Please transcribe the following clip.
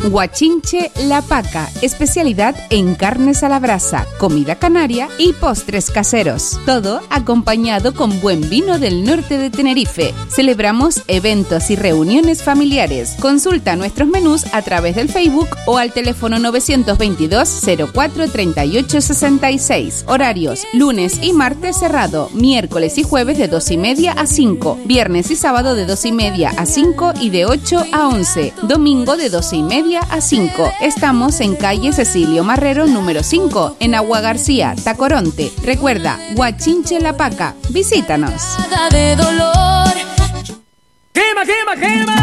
Guachinche La Paca, especialidad en carnes a la brasa, comida canaria y postres caseros. Todo acompañado con buen vino del norte de Tenerife. Celebramos eventos y reuniones familiares. Consulta nuestros menús a través del Facebook o al teléfono 922 04 38 66. Horarios: lunes y martes cerrado, miércoles y jueves de 2:30 a 5, viernes y sábado de 2:30 a 5 y de 8 a 11, domingo de 12:30 a 5. Estamos en calle Cecilio Marrero número 5, en Agua García, Tacoronte. Recuerda, Guachinche La Paca. Visítanos. ¡Quema, quema, quema!